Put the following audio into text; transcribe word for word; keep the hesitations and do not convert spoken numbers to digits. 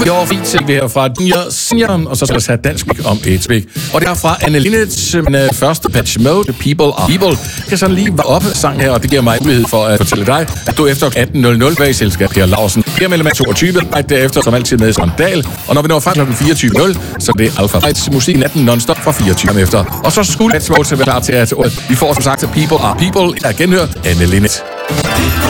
i år fint til vi her fra Junior Senior, og så skal der sætte dansk om et spik. Og det er fra Anne Linnets uh, første Patch Mode, People Are People. Jeg kan sådan lige være oppe sang her, og det giver mig mulighed for at fortælle dig, at du efter atten nul nul bag selskab Per Lausen. Her mellem toogtyve, og derefter som altid med Skandal. Og når vi når frem klokken fireogtyve nul, så det er Alpha Rights musik natten non-stop fra fireogtyve efter. Og så skulle Patch Mode være klar til, at vi får som sagt People Are People. Jeg genhør Anne Linnet.